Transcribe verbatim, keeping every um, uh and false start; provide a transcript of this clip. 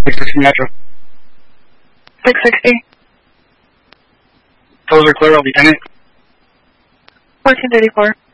six sixty Metro. six sixty. Toes are clear, I'll be ten. fourteen thirty-four.